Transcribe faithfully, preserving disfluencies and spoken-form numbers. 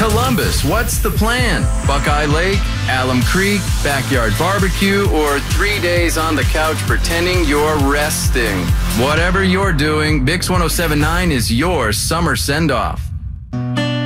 Columbus, what's the plan? Buckeye Lake, Alum Creek, backyard barbecue, or three days on the couch pretending you're resting? Whatever you're doing, Bix one oh seven point nine is your summer send-off.